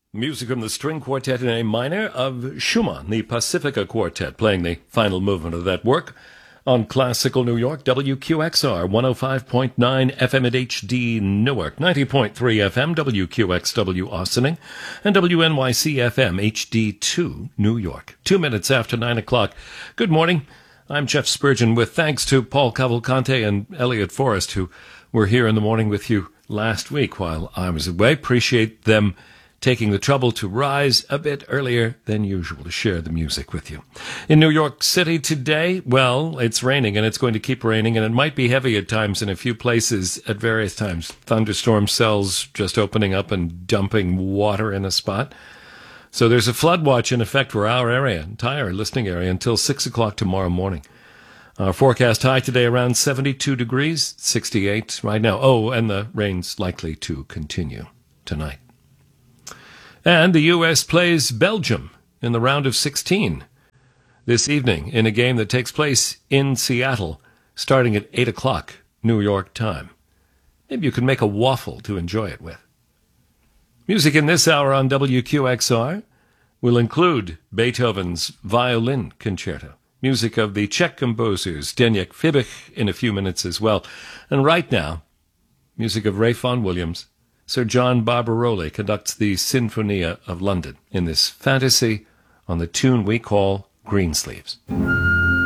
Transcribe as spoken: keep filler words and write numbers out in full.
Music from the string quartet in A minor of Schumann, the Pacifica Quartet, playing the final movement of that work on Classical New York, W Q X R, one oh five point nine F M at H D Newark, ninety point three F M, W Q X W Austining, and W N Y C F M, H D two New York. Two minutes after nine o'clock. Good morning. I'm Jeff Spurgeon, with thanks to Paul Cavalcante and Elliot Forrest, who were here in the morning with you last week while I was away. Appreciate them taking the trouble to rise a bit earlier than usual to share the music with you. In New York City today, well, it's raining, and it's going to keep raining, and it might be heavy at times in a few places at various times. Thunderstorm cells just opening up and dumping water in a spot. So there's a flood watch in effect for our area, entire listening area, until six o'clock tomorrow morning. Our forecast high today around seventy-two degrees, sixty-eight right now. Oh, and the rain's likely to continue tonight. And the U S plays Belgium in the round of sixteen this evening in a game that takes place in Seattle starting at eight o'clock New York time. Maybe you can make a waffle to enjoy it with. Music in this hour on W Q X R will include Beethoven's Violin Concerto, music of the Czech composers Zdeněk Fibich in a few minutes as well. And right now, music of Ralph Vaughan Williams. Sir John Barbaroli conducts the Sinfonia of London in this fantasy on the tune we call Greensleeves.